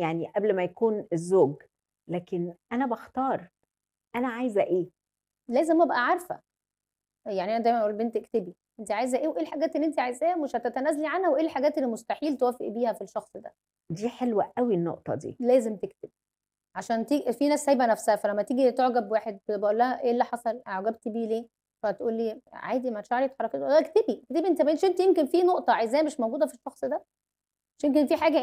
يعني قبل ما يكون الزوج، لكن أنا باختار أنا عايزة إيه. لازم أبقى عارفة، يعني أنا دايمًا أقول لبنتي اكتبي، أنتِ عايزة إيه وإيه الحاجات اللي أنتِ عايزاها مش هتتنازلي عنها، وإيه الحاجات اللي مستحيل توافقي بيها في الشخص ده، دي حلوة أوي النقطة دي. لازم تكتبي، عشان في ناس سايبة نفسها، فلمّا تيجي تعجب بواحد باقول لها: "إيه اللي حصل، أعجبتِ بيه ليه؟" فتقول لي: "عادي مشاعري اتحركت." أقول لها: "اكتبي، اكتبي أنتِ مش أنتِ يمكن في نقطة عايزاها مش موجودة في الشخص ده، مش يمكن في حاجة